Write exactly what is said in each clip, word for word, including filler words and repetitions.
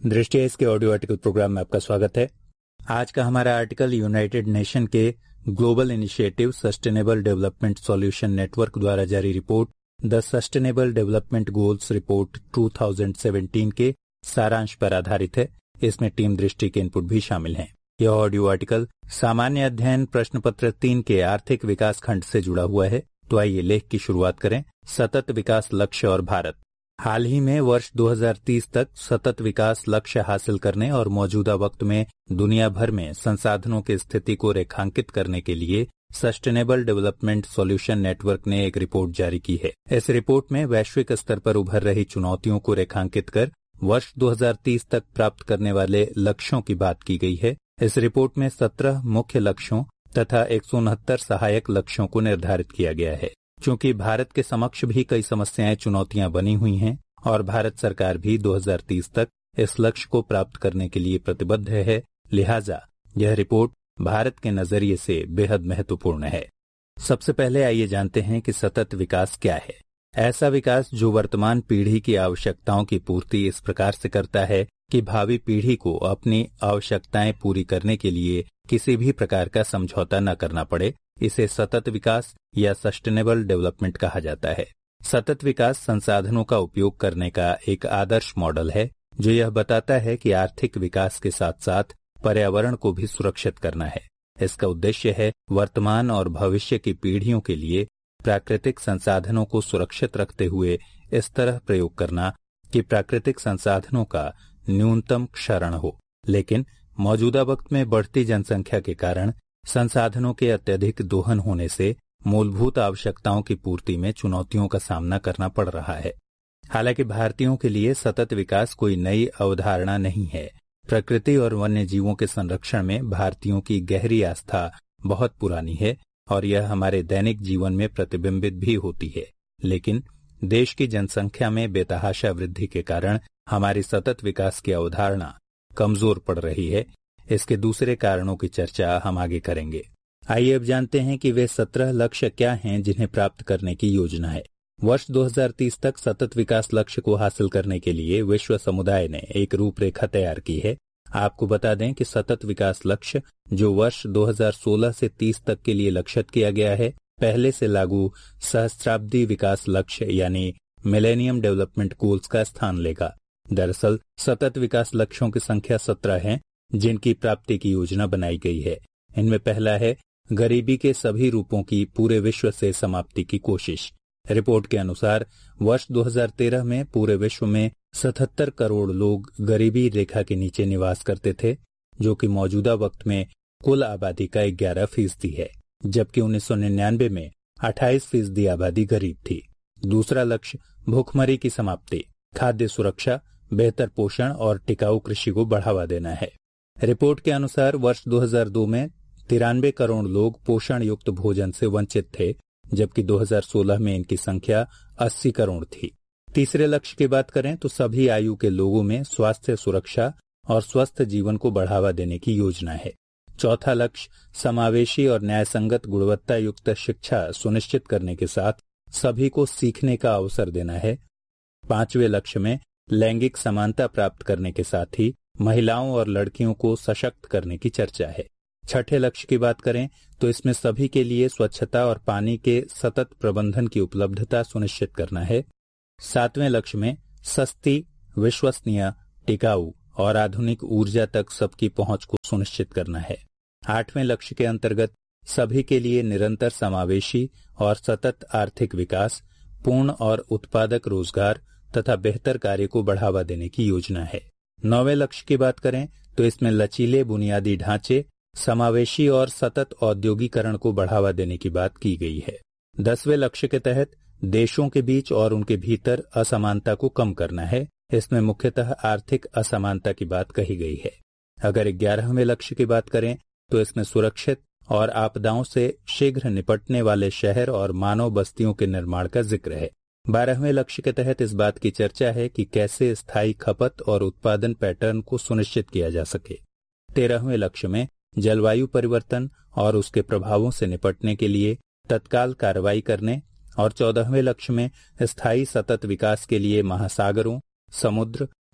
दृष्टि इसके audio article programme में आपका स्वागत है। आज का हमारा आर्टिकल यूनाइटेड नेशन के global initiative sustainable development solution network द्वारा जारी report the sustainable development goals report दो हज़ार सत्रह के सारांश पर आधारित है। इसमें टीम दृष्टि के इनपुट भी शामिल हैं। यह ऑडियो आर्टिकल सामान्य अध्ययन प्रश्न पत्र तीन के आर्थिक विकास खंड से जुड़ा हुआ है। तो आइए लेख की शुरुआत करें। सतत विकास लक्ष्य और भारत। हाल ही में वर्ष दो हज़ार तीस तक सतत विकास लक्ष्य हासिल करने और मौजूदा वक्त में दुनिया भर में संसाधनों की स्थिति को रेखांकित करने के लिए सस्टेनेबल डेवलपमेंट सॉल्यूशन नेटवर्क ने एक रिपोर्ट जारी की है। इस रिपोर्ट में वैश्विक स्तर पर उभर रही चुनौतियों को रेखांकित कर वर्ष दो हज़ार तीस तक प्राप्त करने वाले लक्ष्यों की बात की गई है। इस रिपोर्ट में सत्रह मुख्य लक्ष्यों तथा एक सौ उनहत्तर सहायक लक्ष्यों को निर्धारित किया गया है। चूंकि भारत के समक्ष भी कई समस्याएं चुनौतियां बनी हुई हैं और भारत सरकार भी दो हज़ार तीस तक इस लक्ष्य को प्राप्त करने के लिए प्रतिबद्ध है, लिहाजा यह रिपोर्ट भारत के नजरिए से बेहद महत्वपूर्ण है। सबसे पहले आइए जानते हैं कि सतत विकास क्या है। ऐसा विकास जो वर्तमान पीढ़ी की आवश्यकताओं की पूर्ति इस प्रकार से करता है कि भावी पीढ़ी को अपनी आवश्यकताएं पूरी करने के लिए किसी भी प्रकार का समझौता न करना पड़े, इसे सतत विकास या सस्टेनेबल डेवलपमेंट कहा जाता है। सतत विकास संसाधनों का उपयोग करने का एक आदर्श मॉडल है जो यह बताता है कि आर्थिक विकास के साथ साथ पर्यावरण को भी सुरक्षित करना है। इसका उद्देश्य है वर्तमान और भविष्य की पीढ़ियों के लिए प्राकृतिक संसाधनों को सुरक्षित रखते हुए इस तरह प्रयोग करना कि प्राकृतिक संसाधनों का न्यूनतम क्षरण हो। लेकिन मौजूदा वक्त में बढ़ती जनसंख्या के कारण संसाधनों के अत्यधिक दोहन होने से मूलभूत आवश्यकताओं की पूर्ति में चुनौतियों का सामना करना पड़ रहा है। हालांकि भारतीयों के लिए सतत विकास कोई नई अवधारणा नहीं है। प्रकृति और वन्य जीवों के संरक्षण में भारतीयों की गहरी आस्था बहुत पुरानी है और यह हमारे दैनिक जीवन में प्रतिबिंबित भी होती है। लेकिन देश की जनसंख्या में बेतहाशा वृद्धि के कारण हमारी सतत विकास की अवधारणा कमजोर पड़ रही है। इसके दूसरे कारणों की चर्चा हम आगे करेंगे। आइए अब जानते हैं कि वे सत्रह लक्ष्य क्या हैं जिन्हें प्राप्त करने की योजना है। वर्ष दो हज़ार तीस तक सतत विकास लक्ष्य को हासिल करने के लिए विश्व समुदाय ने एक रूपरेखा तैयार की है। आपको बता दें कि सतत विकास लक्ष्य जो वर्ष दो हज़ार सोलह से तीस तक के लिए लक्षित किया गया है, पहले से लागू सहस्त्राब्दी विकास लक्ष्य यानी मिलेनियम डेवलपमेंट गोल्स का स्थान लेगा। दरअसल सतत विकास लक्ष्यों की संख्या सत्रह है जिनकी प्राप्ति की योजना बनाई गई है। इनमें पहला है गरीबी के सभी रूपों की पूरे विश्व से समाप्ति की कोशिश। रिपोर्ट के अनुसार वर्ष दो हज़ार तेरह में पूरे विश्व में सतहत्तर करोड़ लोग गरीबी रेखा के नीचे निवास करते थे, जो कि मौजूदा वक्त में कुल आबादी का ग्यारह फीसदी है, जबकि उन्नीस सौ निन्यानवे में अट्ठाईस फीसदी आबादी गरीब थी। दूसरा लक्ष्य भूखमरी की समाप्ति, खाद्य सुरक्षा, बेहतर पोषण और टिकाऊ कृषि को बढ़ावा देना है। रिपोर्ट के अनुसार वर्ष दो हज़ार दो में तिरानवे करोड़ लोग पोषण युक्त भोजन से वंचित थे, जबकि दो हज़ार सोलह में इनकी संख्या अस्सी करोड़ थी। तीसरे लक्ष्य की बात करें तो सभी आयु के लोगों में स्वास्थ्य सुरक्षा और स्वस्थ जीवन को बढ़ावा देने की योजना है। चौथा लक्ष्य समावेशी और न्यायसंगत गुणवत्ता युक्त शिक्षा सुनिश्चित करने के साथ सभी को सीखने का अवसर देना है। पांचवें लक्ष्य में लैंगिक समानता प्राप्त करने के साथ ही महिलाओं और लड़कियों को सशक्त करने की चर्चा है। छठे लक्ष्य की बात करें तो इसमें सभी के लिए स्वच्छता और पानी के सतत प्रबंधन की उपलब्धता सुनिश्चित करना है। सातवें लक्ष्य में सस्ती, विश्वसनीय, टिकाऊ और आधुनिक ऊर्जा तक सबकी पहुंच को सुनिश्चित करना है। आठवें लक्ष्य के अंतर्गत सभी के लिए निरंतर समावेशी और सतत आर्थिक विकास, पूर्ण और उत्पादक रोजगार तथा बेहतर कार्य को बढ़ावा देने की योजना है। नौवें लक्ष्य की बात करें तो इसमें लचीले बुनियादी ढांचे, समावेशी और सतत औद्योगिकरण को बढ़ावा देने की बात की गई है। दसवें लक्ष्य के तहत देशों के बीच और उनके भीतर असमानता को कम करना है। इसमें मुख्यतः आर्थिक असमानता की बात कही गई है। अगर ग्यारहवें लक्ष्य की बात करें तो इसमें सुरक्षित और आपदाओं से शीघ्र निपटने वाले शहर और मानव बस्तियों के निर्माण का जिक्र है। बारहवें लक्ष्य के तहत इस बात की चर्चा है कि कैसे स्थायी खपत और उत्पादन पैटर्न को सुनिश्चित किया जा सके। तेरहवें लक्ष्य में जलवायु परिवर्तन और उसके प्रभावों से निपटने के लिए तत्काल कार्रवाई करने और चौदहवें लक्ष्य में स्थायी सतत विकास के लिए महासागरों, समुद्र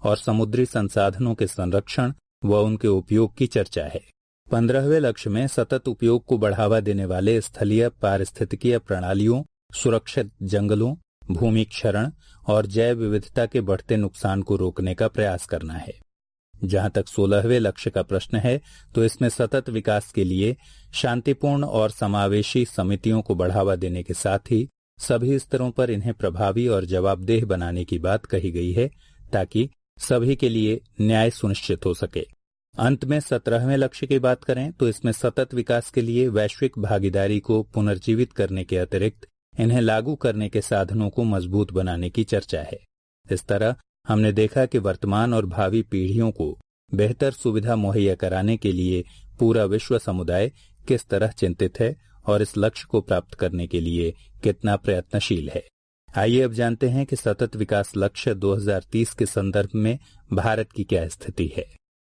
और समुद्री संसाधनों के संरक्षण व उनके उपयोग की चर्चा है। पंद्रहवें लक्ष्य में सतत उपयोग को बढ़ावा देने वाले स्थलीय पारिस्थितिकीय प्रणालियों, सुरक्षित जंगलों, भूमि क्षरण और जैव विविधता के बढ़ते नुकसान को रोकने का प्रयास करना है। जहां तक सोलहवें लक्ष्य का प्रश्न है, तो इसमें सतत विकास के लिए शांतिपूर्ण और समावेशी समितियों को बढ़ावा देने के साथ ही सभी स्तरों पर इन्हें प्रभावी और जवाबदेह बनाने की बात कही गई है, ताकि सभी के लिए न्याय सुनिश्चित हो सके। अंत में सत्रहवें लक्ष्य की बात करें तो इसमें सतत विकास के लिए वैश्विक भागीदारी को पुनर्जीवित करने के अतिरिक्त इन्हें लागू करने के साधनों को मजबूत बनाने की चर्चा है। इस तरह हमने देखा कि वर्तमान और भावी पीढ़ियों को बेहतर सुविधा मुहैया कराने के लिए पूरा विश्व समुदाय किस तरह चिंतित है और इस लक्ष्य को प्राप्त करने के लिए कितना प्रयत्नशील है। आइए अब जानते हैं कि सतत विकास लक्ष्य दो हज़ार तीस के संदर्भ में भारत की क्या स्थिति है।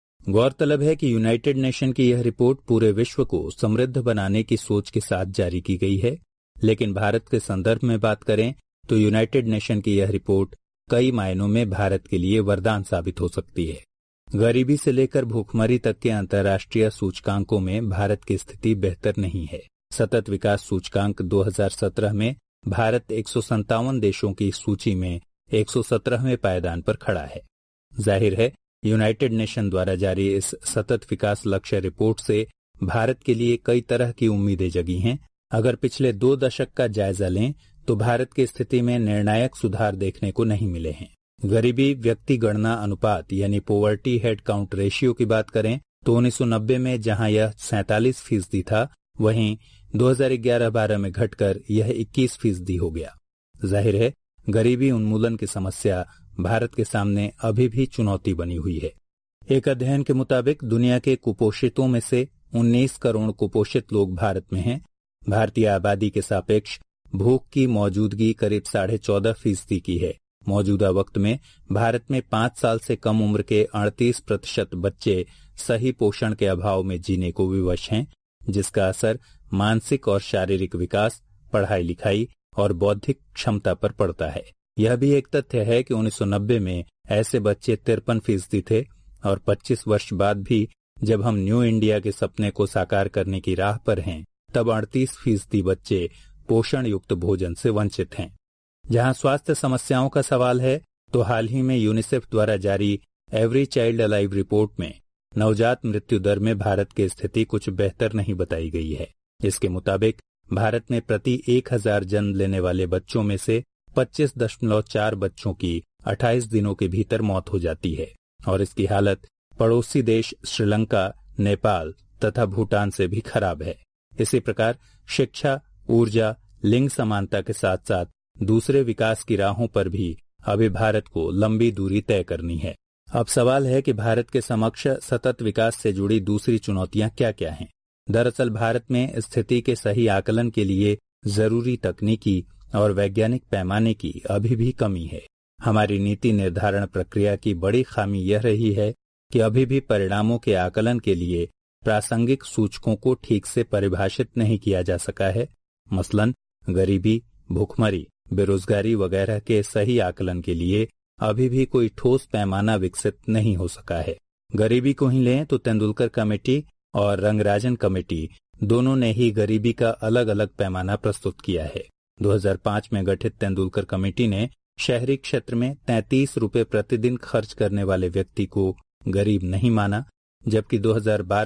गौरतलब है कि यूनाइटेड नेशन की यह रिपोर्ट पूरे विश्व को समृद्ध बनाने की सोच के साथ जारी की गई है, लेकिन भारत के संदर्भ में बात करें तो यूनाइटेड नेशन की यह रिपोर्ट कई मायनों में भारत के लिए वरदान साबित हो सकती है। गरीबी से लेकर भूखमरी तक के अंतर्राष्ट्रीय सूचकांकों में भारत की स्थिति बेहतर नहीं है। सतत विकास सूचकांक दो हज़ार सत्रह में भारत एक सौ संतावन देशों की सूची में एक सौ सत्रहवें पायदान पर खड़ा है। जाहिर है, यूनाइटेड नेशन द्वारा जारी इस सतत विकास लक्ष्य रिपोर्ट से भारत के लिए कई तरह की उम्मीदें जगी हैं। अगर पिछले दो दशक का जायजा लें तो भारत की स्थिति में निर्णायक सुधार देखने को नहीं मिले हैं। गरीबी व्यक्ति गणना अनुपात यानी पोवर्टी हेड काउंट रेशियो की बात करें तो उन्नीस सौ नब्बे में जहां यह सैंतालीस फीसदी था, वहीं दो हज़ार ग्यारह बारह में घटकर यह इक्कीस फीसदी हो गया। जाहिर है, गरीबी उन्मूलन की समस्या भारत के सामने अभी भी चुनौती बनी हुई है। एक अध्ययन के मुताबिक दुनिया के कुपोषितों में से उन्नीस करोड़ कुपोषित लोग भारत में हैं। भारतीय आबादी के सापेक्ष भूख की मौजूदगी करीब साढ़े चौदह फीसदी की है। मौजूदा वक्त में भारत में पांच साल से कम उम्र के अड़तीस प्रतिशत बच्चे सही पोषण के अभाव में जीने को विवश हैं, जिसका असर मानसिक और शारीरिक विकास, पढ़ाई लिखाई और बौद्धिक क्षमता पर पड़ता है। यह भी एक तथ्य है कि उन्नीस सौ नब्बे में ऐसे बच्चे तिरपन फीसदी थे और पच्चीस वर्ष बाद भी जब हम न्यू इंडिया के सपने को साकार करने की राह पर हैं, तब अड़तीस फीसदी बच्चे पोषण युक्त भोजन से वंचित हैं। जहां स्वास्थ्य समस्याओं का सवाल है, तो हाल ही में यूनिसेफ द्वारा जारी एवरी चाइल्ड अलाइव रिपोर्ट में नवजात मृत्यु दर में भारत की स्थिति कुछ बेहतर नहीं बताई गई है। इसके मुताबिक भारत में प्रति एक हजार जन्म लेने वाले बच्चों में से पच्चीस दशमलव चार बच्चों की अट्ठाईस दिनों के भीतर मौत हो जाती है और इसकी हालत पड़ोसी देश श्रीलंका, नेपाल तथा भूटान से भी खराब है। इसी प्रकार शिक्षा, ऊर्जा, लिंग समानता के साथ साथ दूसरे विकास की राहों पर भी अभी भारत को लंबी दूरी तय करनी है। अब सवाल है कि भारत के समक्ष सतत विकास से जुड़ी दूसरी चुनौतियां क्या क्या हैं। दरअसल भारत में स्थिति के सही आकलन के लिए जरूरी तकनीकी और वैज्ञानिक पैमाने की अभी भी कमी है। हमारी नीति निर्धारण प्रक्रिया की बड़ी खामी यह रही है कि अभी भी परिणामों के आकलन के लिए प्रासंगिक सूचकों को ठीक से परिभाषित नहीं किया जा सका है। मसलन गरीबी, भूखमरी, बेरोजगारी वगैरह के सही आकलन के लिए अभी भी कोई ठोस पैमाना विकसित नहीं हो सका है। गरीबी को ही लें तो तेंदुलकर कमेटी और रंगराजन कमेटी दोनों ने ही गरीबी का अलग अलग पैमाना प्रस्तुत किया है। दो हज़ार पाँच में गठित तेंदुलकर कमेटी ने शहरी क्षेत्र में तैंतीस रुपए प्रतिदिन खर्च करने वाले व्यक्ति को गरीब नहीं माना, जबकि दो हज़ार बारह